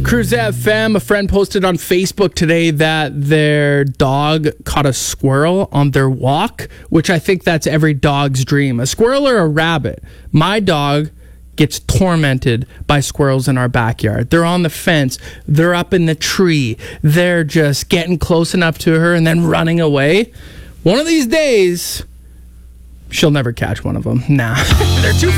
Cruise FM, a friend posted on Facebook today that their dog caught a squirrel on their walk, which I think that's every dog's dream. A squirrel or a rabbit. My dog gets tormented by squirrels in our backyard. They're on the fence. They're up in the tree. They're just getting close enough to her and then running away. One of these days, she'll never catch one of them. Nah. They're too